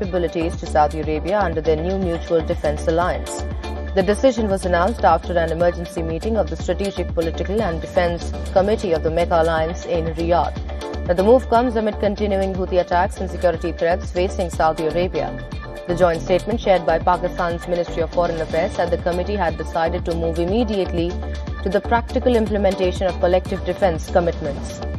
capabilities to Saudi Arabia under their new mutual defense alliance. The decision was announced after an emergency meeting of the Strategic Political and Defense Committee of the Mecca Alliance in Riyadh. Now, the move comes amid continuing Houthi attacks and security threats facing Saudi Arabia. The joint statement shared by Pakistan's Ministry of Foreign Affairs said the committee had decided to move immediately to the practical implementation of collective defense commitments.